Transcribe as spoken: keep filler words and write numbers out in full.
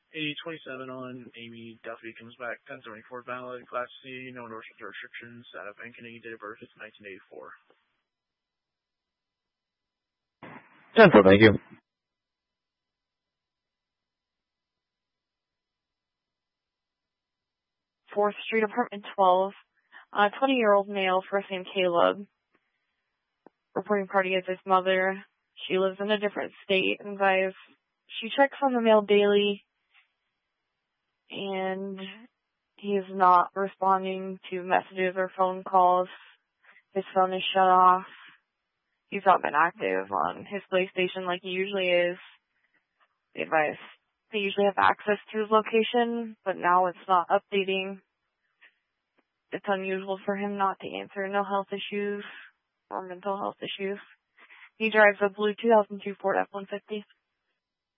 eighty twenty-seven on Amy Duffy comes back. ten seventy-four valid. Class C, no endorsements or restrictions. Out of Ankeny, date of birth is nineteen eighty-four. ten four, thank you. fourth Street, apartment twelve. Uh, twenty-year-old male, first name Caleb. Reporting party is his mother. She lives in a different state, and guys, she checks on the mail daily, and he is not responding to messages or phone calls. His phone is shut off. He's not been active on his PlayStation like he usually is. The advice, they usually have access to his location, but now it's not updating. It's unusual for him not to answer. No health issues or mental health issues. He drives a blue two thousand two Ford F one fifty.